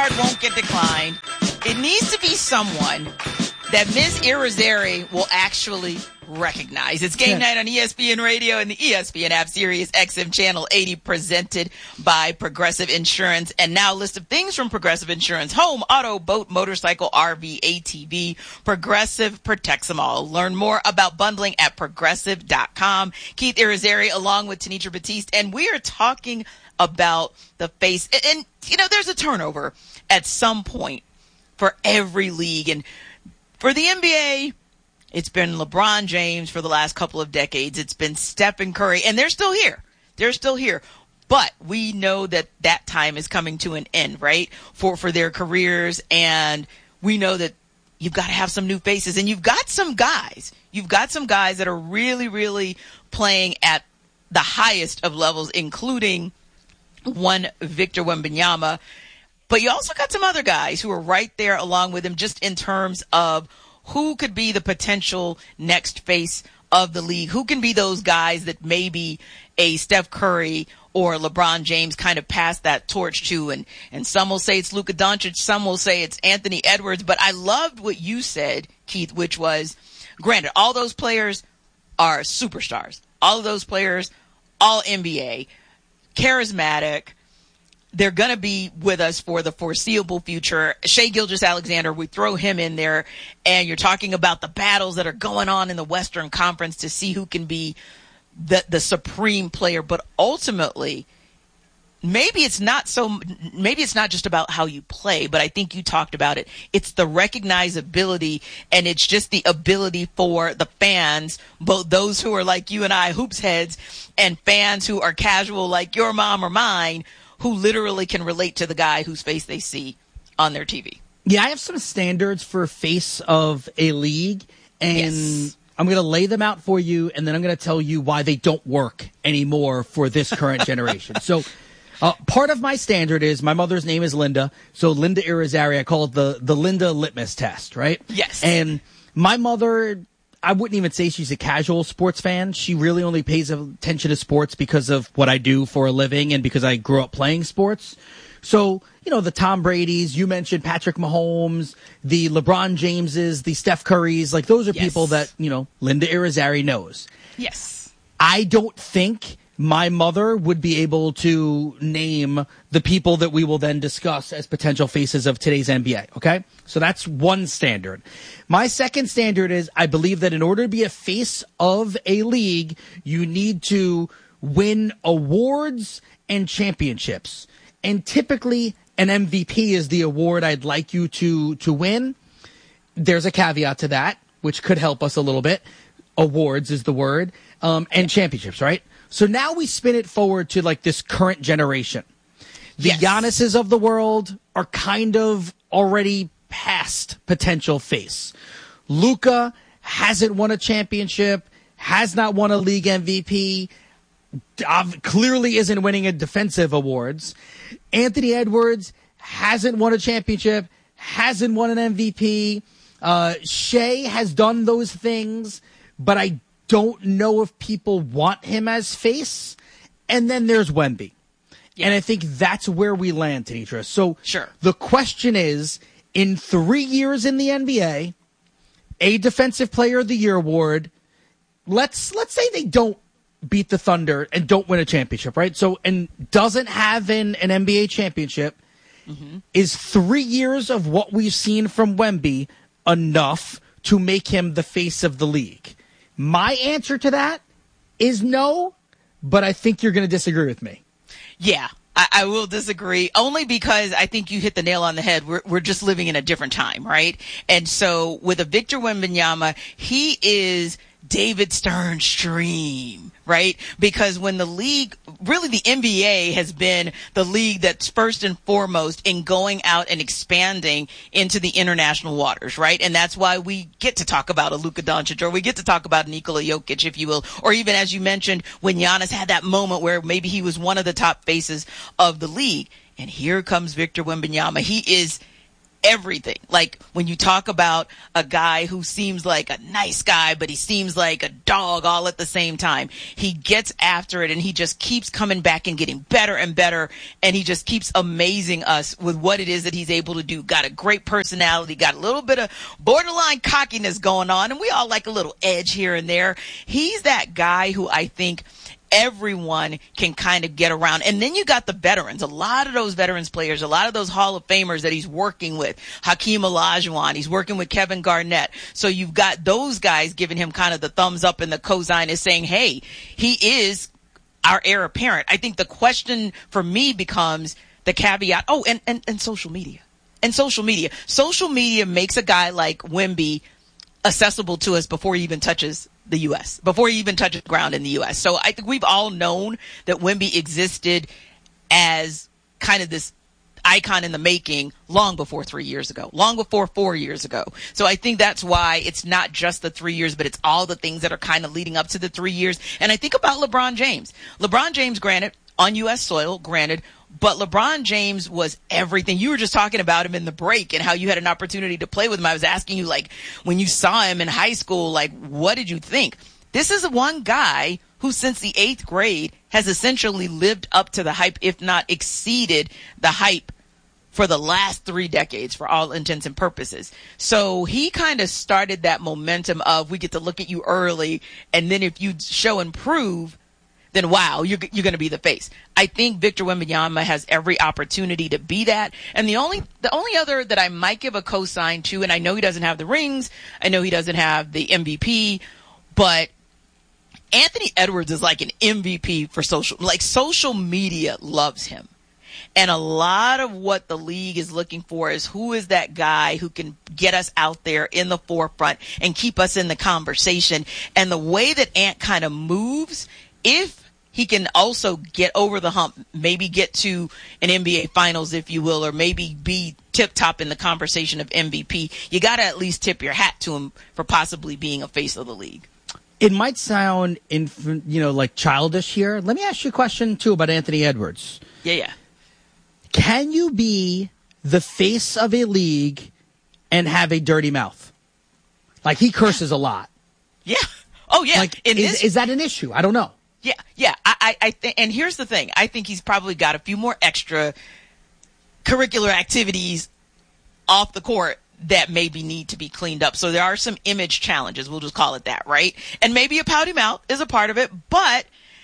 card won't get declined. It needs to be someone that Ms. Irizarry will actually recognize. It's game night on ESPN Radio and the ESPN app, Sirius XM Channel 80, presented by Progressive Insurance. And now a list of things from Progressive Insurance: home, auto, boat, motorcycle, RV, ATV. Progressive protects them all. Learn more about bundling at progressive.com. Keith Irizarry along with Tanisha Batiste. And we are talking about the face. And, there's a turnover at some point for every league. And for the NBA, it's been LeBron James for the last couple of decades. It's been Stephen Curry, and they're still here. They're still here. But we know that time is coming to an end, right, for their careers. And we know that you've got to have some new faces. And you've got some guys. You've got some guys that are really, really playing at the highest of levels, including one Victor Wembanyama. But you also got some other guys who are right there along with him, just in terms of who could be the potential next face of the league. Who can be those guys that maybe a Steph Curry or LeBron James kind of pass that torch to? And some will say it's Luka Doncic. Some will say it's Anthony Edwards. But I loved what you said, Keith, which was, granted, all those players are superstars. All of those players, all NBA, charismatic. They're going to be with us for the foreseeable future. Shai Gilgeous-Alexander, we throw him in there, and you're talking about the battles that are going on in the Western Conference to see who can be the supreme player. But ultimately, maybe it's not just about how you play, but I think you talked about it. It's the recognizability, and it's just the ability for the fans, both those who are like you and I, hoops heads, and fans who are casual like your mom or mine, who literally can relate to the guy whose face they see on their TV. Yeah, I have some standards for face of a league, and I'm going to lay them out for you, and then I'm going to tell you why they don't work anymore for this current generation. So part of my standard is, my mother's name is Linda, so Linda Irizarry, I call it the Linda litmus test, right? Yes. And my mother, I wouldn't even say she's a casual sports fan. She really only pays attention to sports because of what I do for a living and because I grew up playing sports. So, the Tom Brady's, you mentioned Patrick Mahomes, the LeBron Jameses, the Steph Currys, like those are people that, Linda Irizarry knows. Yes. I don't think my mother would be able to name the people that we will then discuss as potential faces of today's NBA, okay? So that's one standard. My second standard is, I believe that in order to be a face of a league, you need to win awards and championships. And typically, an MVP is the award I'd like you to win. There's a caveat to that, which could help us a little bit. Awards is the word, and championships, right? So now we spin it forward to like this current generation. The Giannis's of the world are kind of already past potential face. Luka hasn't won a championship, has not won a league MVP, clearly isn't winning a defensive awards. Anthony Edwards hasn't won a championship, hasn't won an MVP. Shai has done those things, but I don't know if people want him as face. And then there's Wemby. And I think that's where we land, Tanisha. So the question is, in 3 years in the NBA, a Defensive Player of the Year award, let's say they don't beat the Thunder and don't win a championship, right? So, and doesn't have an NBA championship, is 3 years of what we've seen from Wemby enough to make him the face of the league? My answer to that is no, but I think you're going to disagree with me. Yeah, I will disagree, only because I think you hit the nail on the head. We're just living in a different time, right? And so with a Victor Wembanyama, he is David Stern's dream, right? Because when the league, really the NBA has been the league that's first and foremost in going out and expanding into the international waters, right? And that's why we get to talk about a Luka Doncic, or we get to talk about Nikola Jokic, if you will, or even, as you mentioned, when Giannis had that moment where maybe he was one of the top faces of the league. And here comes Victor Wembanyama. He is everything. Like when you talk about a guy who seems like a nice guy, but he seems like a dog all at the same time. He gets after it and he just keeps coming back and getting better and better. And he just keeps amazing us with what it is that he's able to do. Got a great personality, got a little bit of borderline cockiness going on. And we all like a little edge here and there. He's that guy who I think everyone can kind of get around. And then you got the veterans, a lot of those veterans players, a lot of those Hall of Famers that he's working with. Hakeem Olajuwon, he's working with Kevin Garnett. So you've got those guys giving him kind of the thumbs up and the cosign is saying, hey, he is our heir apparent. I think the question for me becomes the caveat. Oh, and social media. And social media. Social media makes a guy like Wemby accessible to us before he even touches the U.S., before he even touches ground in the U.S. So I think we've all known that Wemby existed as kind of this icon in the making long before 3 years ago, long before 4 years ago. So I think that's why it's not just the 3 years, but it's all the things that are kind of leading up to the 3 years. And I think about LeBron James. LeBron James, granted, on U.S. soil, granted, but LeBron James was everything. You were just talking about him in the break and how you had an opportunity to play with him. I was asking you, like, when you saw him in high school, like, what did you think? This is one guy who since the 8th grade has essentially lived up to the hype, if not exceeded the hype for the last 3 decades for all intents and purposes. So he kind of started that momentum of we get to look at you early, and then if you show and prove, then wow, you're going to be the face. I think Victor Wembanyama has every opportunity to be that. And the only other that I might give a cosign to, and I know he doesn't have the rings, I know he doesn't have the MVP, but Anthony Edwards is like an MVP for social media loves him. And a lot of what the league is looking for is who is that guy who can get us out there in the forefront and keep us in the conversation. And the way that Ant kind of moves, if he can also get over the hump, maybe get to an NBA Finals, if you will, or maybe be tip-top in the conversation of MVP, you got to at least tip your hat to him for possibly being a face of the league. It might sound, like childish here. Let me ask you a question, too, about Anthony Edwards. Yeah. Can you be the face of a league and have a dirty mouth? Like, he curses a lot. Yeah. Oh, yeah. Like, is that an issue? I don't know. Yeah. I think, and here's the thing. I think he's probably got a few more extra curricular activities off the court that maybe need to be cleaned up. So there are some image challenges. We'll just call it that, right? And maybe a pouty mouth is a part of it, but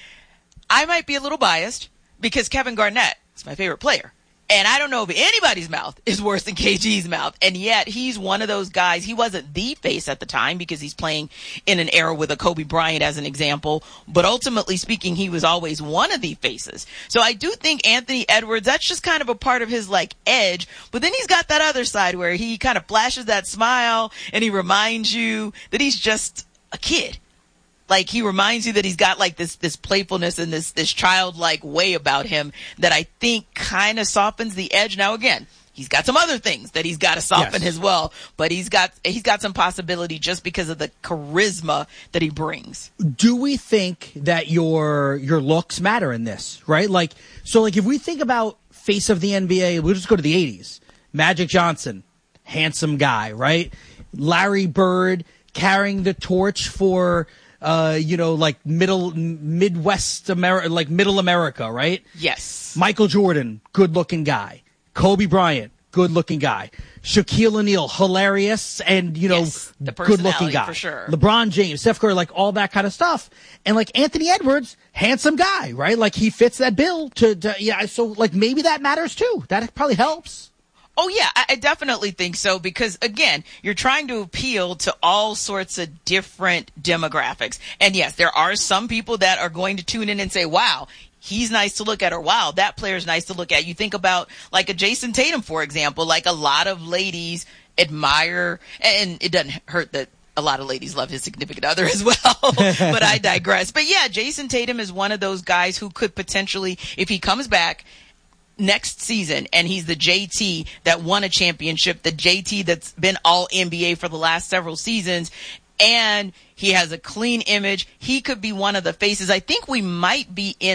I might be a little biased because Kevin Garnett is my favorite player. And I don't know if anybody's mouth is worse than KG's mouth. And yet he's one of those guys. He wasn't the face at the time because he's playing in an era with a Kobe Bryant as an example. But ultimately speaking, he was always one of the faces. So I do think Anthony Edwards, that's just kind of a part of his like edge. But then he's got that other side where he kind of flashes that smile and he reminds you that he's just a kid. Like, he reminds you that he's got like this playfulness and this childlike way about him that I think kind of softens the edge. Now, again, he's got some other things that he's got to soften as well, but he's got some possibility just because of the charisma that he brings. Do we think that your looks matter in this, right? Like, if we think about face of the NBA, we'll just go to the 80s. Magic Johnson, handsome guy, right? Larry Bird carrying the torch for Midwest America, like middle America, right? Yes. Michael Jordan, good looking guy. Kobe Bryant, good looking guy. Shaquille O'Neal, hilarious and, good looking guy. For sure. LeBron James, Steph Curry, like all that kind of stuff. And like Anthony Edwards, handsome guy, right? Like he fits that bill so like maybe that matters too. That probably helps. Oh, yeah, I definitely think so because, again, you're trying to appeal to all sorts of different demographics. And, yes, there are some people that are going to tune in and say, wow, he's nice to look at, or wow, that player's nice to look at. You think about, like, a Jason Tatum, for example. Like, a lot of ladies admire, and it doesn't hurt that a lot of ladies love his significant other as well, but I digress. But, yeah, Jason Tatum is one of those guys who could potentially, if he comes back next season and he's the JT that won a championship, the JT that's been all NBA for the last several seasons, and he has a clean image, he could be one of the faces. I think we might be in a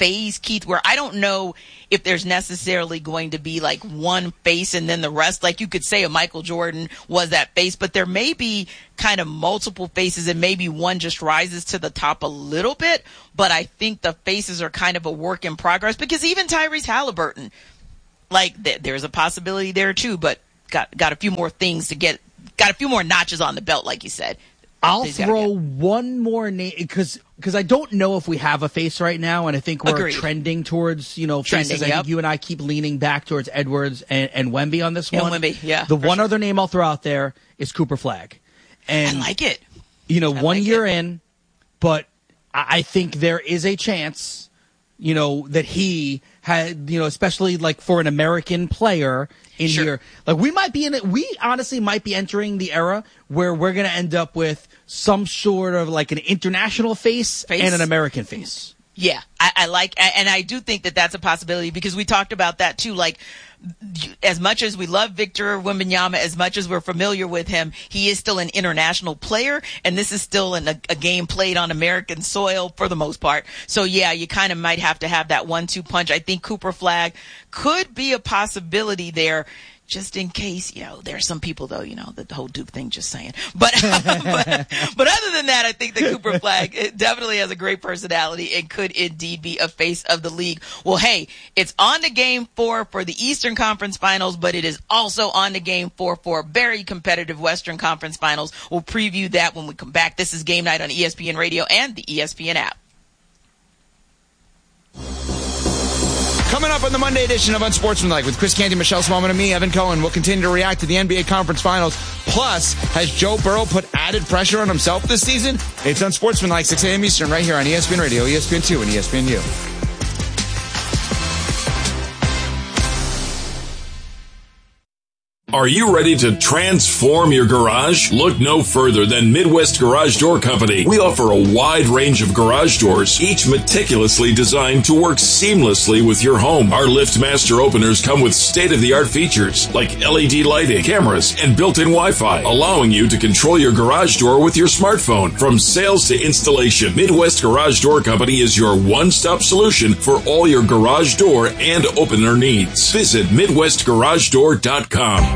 phase, Keith, where I don't know if there's necessarily going to be like one face and then the rest. Like you could say a Michael Jordan was that face, but there may be kind of multiple faces and maybe one just rises to the top a little bit. But I think the faces are kind of a work in progress, because even Tyrese Halliburton, like there's a possibility there too, but got a few more things to get, got a few more notches on the belt, like you said. I'll throw one more name because I don't know if we have a face right now, and I think we're trending towards, faces. I think you and I keep leaning back towards Edwards and Wemby on this one. Wemby, yeah. The one other name I'll throw out there is Cooper Flagg. And I like it. 1 year in, but I think there is a chance, that he had, especially like for an American player in here, like we honestly might be entering the era where we're going to end up with some sort of like an international face and an American face. Yeah, I like, and I do think that that's a possibility, because we talked about that too. Like, as much as we love Victor Wembanyama, as much as we're familiar with him, he is still an international player, and this is still a game played on American soil for the most part. So yeah, you kind of might have to have that 1-2 punch. I think Cooper Flagg could be a possibility there, just in case, there's some people though, the whole Duke thing, just saying. But other than that, I think that Cooper Flagg definitely has a great personality and could indeed be a face of the league. Well, hey, it's on to Game 4 for the Eastern Conference Finals, but it is also on to Game 4 for a very competitive Western Conference Finals. We'll preview that when we come back. This is Game Night on ESPN Radio and the ESPN app. Coming up on the Monday edition of Unsportsmanlike with Chris Canty, Michelle Smallman, and me, Evan Cohen. We'll continue to react to the NBA Conference Finals. Plus, has Joe Burrow put added pressure on himself this season? It's Unsportsmanlike, 6 a.m. Eastern, right here on ESPN Radio, ESPN2, and ESPNU. Are you ready to transform your garage? Look no further than Midwest Garage Door Company. We offer a wide range of garage doors, each meticulously designed to work seamlessly with your home. Our LiftMaster openers come with state-of-the-art features like LED lighting, cameras, and built-in Wi-Fi, allowing you to control your garage door with your smartphone. From sales to installation, Midwest Garage Door Company is your one-stop solution for all your garage door and opener needs. Visit MidwestGarageDoor.com.